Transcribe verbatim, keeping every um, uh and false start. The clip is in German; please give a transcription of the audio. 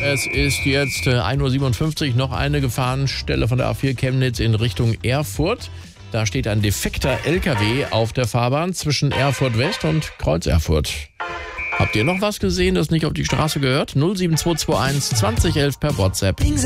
Es ist jetzt äh, ein Uhr siebenundfünfzig, noch eine Gefahrenstelle von der A vier Chemnitz in Richtung Erfurt. Da steht ein defekter L K W auf der Fahrbahn zwischen Erfurt West und Kreuz Erfurt. Habt ihr noch was gesehen, das nicht auf die Straße gehört? null sieben zwei zwei eins zwanzig elf per WhatsApp.